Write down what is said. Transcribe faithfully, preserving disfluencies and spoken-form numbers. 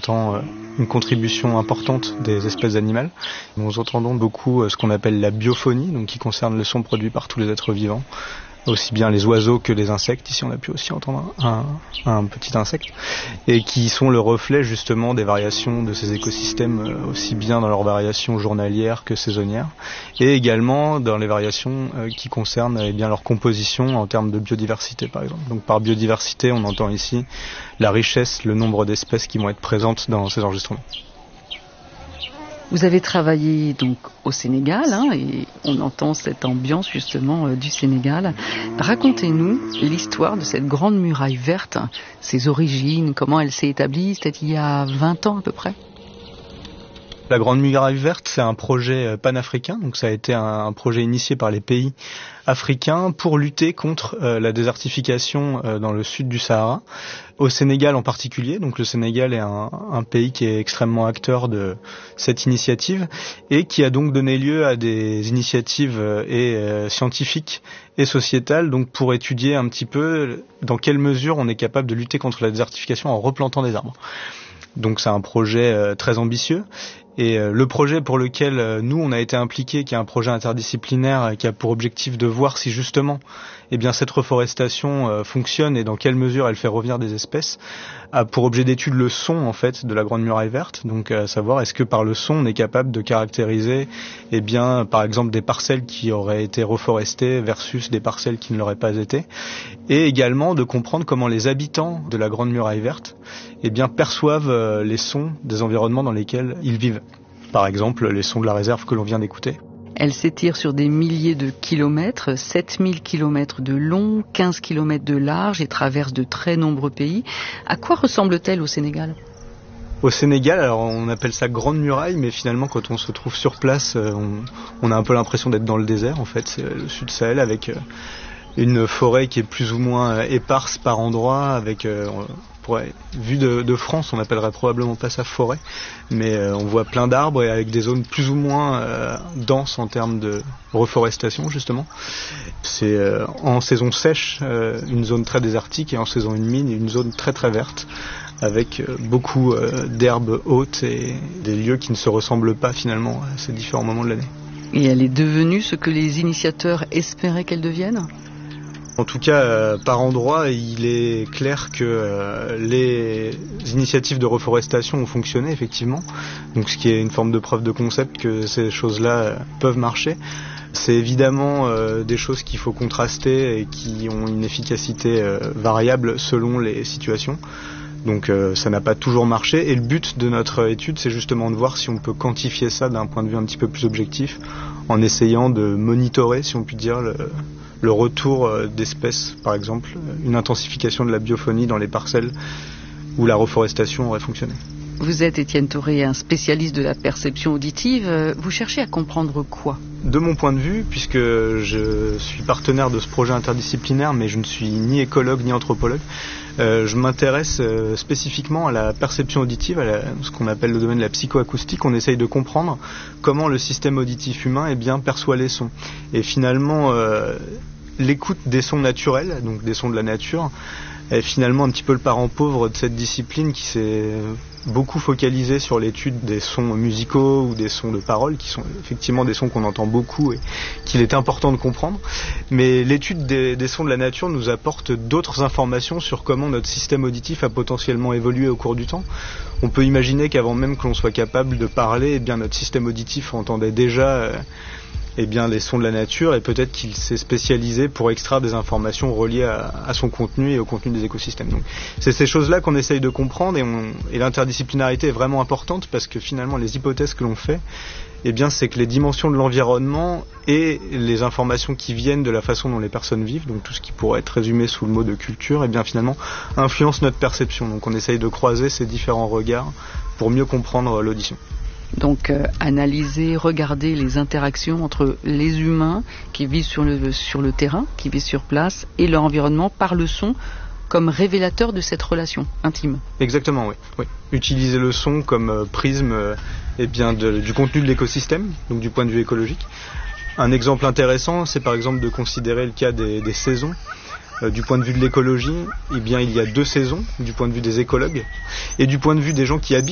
entend une contribution importante des espèces animales. Nous entendons beaucoup ce qu'on appelle la biophonie, donc qui concerne le son produit par tous les êtres vivants, aussi bien les oiseaux que les insectes. Ici, on a pu aussi entendre un, un petit insecte, et qui sont le reflet justement des variations de ces écosystèmes, aussi bien dans leurs variations journalières que saisonnières, et également dans les variations qui concernent eh bien leur composition en termes de biodiversité, par exemple. Donc par biodiversité, on entend ici la richesse, le nombre d'espèces qui vont être présentes dans ces enregistrements. Vous avez travaillé donc au Sénégal, hein, et on entend cette ambiance justement euh, du Sénégal. Racontez-nous l'histoire de cette grande muraille verte, ses origines, comment elle s'est établie, c'était il y a vingt ans à peu près. La Grande Muraille Verte, c'est un projet panafricain, donc ça a été un, un projet initié par les pays africains pour lutter contre euh, la désertification euh, dans le sud du Sahara, au Sénégal en particulier. Donc le Sénégal est un, un pays qui est extrêmement acteur de cette initiative et qui a donc donné lieu à des initiatives euh, et euh, scientifiques et sociétales, donc pour étudier un petit peu dans quelle mesure on est capable de lutter contre la désertification en replantant des arbres. Donc c'est un projet euh, très ambitieux. Et euh, le projet pour lequel euh, nous on a été impliqués, qui est un projet interdisciplinaire, euh, qui a pour objectif de voir si justement eh bien cette reforestation euh, fonctionne et dans quelle mesure elle fait revenir des espèces, a pour objet d'étude le son en fait de la Grande Muraille Verte. Donc à savoir est-ce que par le son on est capable de caractériser eh bien par exemple des parcelles qui auraient été reforestées versus des parcelles qui ne l'auraient pas été, et également de comprendre comment les habitants de la Grande Muraille Verte eh bien perçoivent euh, les sons des environnements dans lesquels ils vivent. Par exemple, les sons de la réserve que l'on vient d'écouter. Elle s'étire sur des milliers de kilomètres, sept mille kilomètres de long, quinze kilomètres de large et traverse de très nombreux pays. À quoi ressemble-t-elle au Sénégal ? Au Sénégal, alors on appelle ça Grande Muraille, mais finalement quand on se trouve sur place, on, on a un peu l'impression d'être dans le désert en fait. C'est le Sud Sahel avec une forêt qui est plus ou moins éparse par endroits, avec... Ouais, vu de, de France, on n'appellerait probablement pas ça forêt, mais euh, on voit plein d'arbres et avec des zones plus ou moins euh, denses en termes de reforestation justement. C'est euh, en saison sèche euh, une zone très désertique, et en saison humide une zone très très verte avec euh, beaucoup euh, d'herbes hautes et des lieux qui ne se ressemblent pas finalement à ces différents moments de l'année. Et elle est devenue ce que les initiateurs espéraient qu'elle devienne ? En tout cas, euh, par endroits, il est clair que euh, les initiatives de reforestation ont fonctionné, effectivement. Donc, ce qui est une forme de preuve de concept que ces choses-là euh, peuvent marcher. C'est évidemment euh, des choses qu'il faut contraster et qui ont une efficacité euh, variable selon les situations. Donc euh, ça n'a pas toujours marché, et le but de notre étude, c'est justement de voir si on peut quantifier ça d'un point de vue un petit peu plus objectif, en essayant de monitorer, si on peut dire, le, le retour d'espèces, par exemple, une intensification de la biophonie dans les parcelles où la reforestation aurait fonctionné. Vous êtes, Étienne Thoré, un spécialiste de la perception auditive. Vous cherchez à comprendre quoi ? De mon point de vue, puisque je suis partenaire de ce projet interdisciplinaire, mais je ne suis ni écologue ni anthropologue, euh, je m'intéresse euh, spécifiquement à la perception auditive, à la, ce qu'on appelle le domaine de la psychoacoustique. On essaye de comprendre comment le système auditif humain eh bien, perçoit les sons. Et finalement, euh, l'écoute des sons naturels, donc des sons de la nature, est finalement un petit peu le parent pauvre de cette discipline qui s'est beaucoup focalisée sur l'étude des sons musicaux ou des sons de paroles, qui sont effectivement des sons qu'on entend beaucoup et qu'il est important de comprendre. Mais l'étude des, des sons de la nature nous apporte d'autres informations sur comment notre système auditif a potentiellement évolué au cours du temps. On peut imaginer qu'avant même que l'on soit capable de parler, eh bien notre système auditif entendait déjà euh, eh bien, les sons de la nature, et peut-être qu'il s'est spécialisé pour extraire des informations reliées à, à son contenu et au contenu des écosystèmes. Donc, c'est ces choses-là qu'on essaye de comprendre, et, on, et l'interdisciplinarité est vraiment importante parce que finalement les hypothèses que l'on fait, eh bien, c'est que les dimensions de l'environnement et les informations qui viennent de la façon dont les personnes vivent, donc tout ce qui pourrait être résumé sous le mot de culture, eh bien finalement influencent notre perception. Donc on essaye de croiser ces différents regards pour mieux comprendre l'audition. Donc euh, analyser, regarder les interactions entre les humains qui vivent sur le, sur le terrain, qui vivent sur place, et leur environnement par le son comme révélateur de cette relation intime. Exactement, oui. oui. Utiliser le son comme euh, prisme euh, eh bien de, du contenu de l'écosystème, donc du point de vue écologique. Un exemple intéressant, c'est par exemple de considérer le cas des, des saisons. Euh, du point de vue de l'écologie, eh bien, il y a deux saisons, du point de vue des écologues, et du point de vue des gens qui habitent